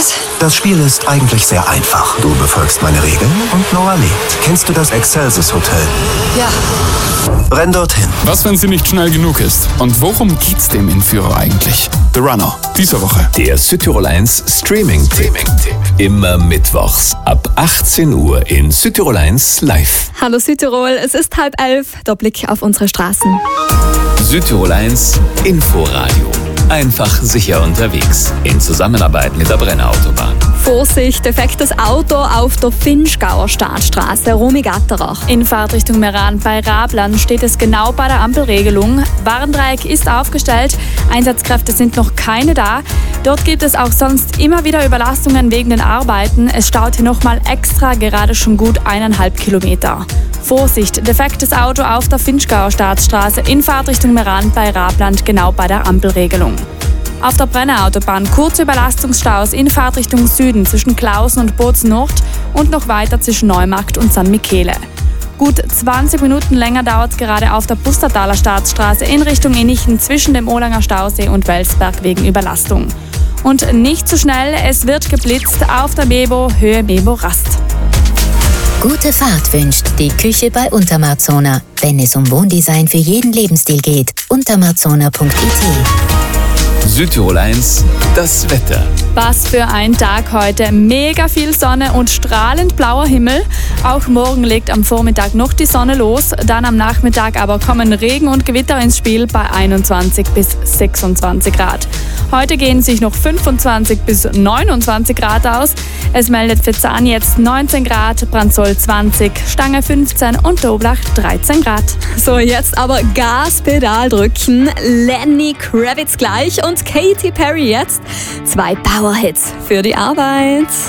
Was? Das Spiel ist eigentlich sehr einfach. Du befolgst meine Regeln und Noah lebt. Kennst du das Excelsis Hotel? Ja. Renn dorthin. Was, wenn sie nicht schnell genug ist? Und worum geht's dem Entführer eigentlich? The Runner, diese Woche. Der Südtirol 1 Streaming-Tipp. Immer mittwochs ab 18 Uhr in Südtirol 1 live. Hallo Südtirol, es ist 10:30, der Blick auf unsere Straßen. Südtirol 1 Inforadio. Einfach sicher unterwegs. In Zusammenarbeit mit der Brenner Autobahn. Vorsicht, defektes Auto auf der Finchgauer Staatsstraße, Romy-Gatterach. In Fahrtrichtung Meran bei Rabland steht es genau bei der Ampelregelung. Warndreieck ist aufgestellt, Einsatzkräfte sind noch keine da. Dort gibt es auch sonst immer wieder Überlastungen wegen den Arbeiten. Es staut hier nochmal extra gerade schon gut 1,5 Kilometer. Vorsicht, defektes Auto auf der Finchgauer Staatsstraße in Fahrtrichtung Meran bei Rabland, genau bei der Ampelregelung. Auf der Brenner Autobahn kurze Überlastungsstaus in Fahrtrichtung Süden zwischen Klausen und Bozen Nord und noch weiter zwischen Neumarkt und San Michele. Gut 20 Minuten länger dauert es gerade auf der Pustertaler Staatsstraße in Richtung Innichen zwischen dem Olanger Stausee und Welsberg wegen Überlastung. Und nicht zu schnell, es wird geblitzt auf der Mebo, Höhe Mebo-Rast. Gute Fahrt wünscht die Küche bei Untermarzona. Wenn es um Wohndesign für jeden Lebensstil geht, untermarzona.it. Südtirol 1, das Wetter. Was für ein Tag heute. Mega viel Sonne und strahlend blauer Himmel. Auch morgen legt am Vormittag noch die Sonne los. Dann am Nachmittag aber kommen Regen und Gewitter ins Spiel bei 21 bis 26 Grad. Heute gehen sich noch 25 bis 29 Grad aus. Es meldet für Zahn jetzt 19 Grad, Brandsol 20, Stange 15 und Doblach 13 Grad. So, jetzt aber Gaspedal drücken. Lenny Kravitz gleich und Katy Perry jetzt. 2 Powerhits für die Arbeit.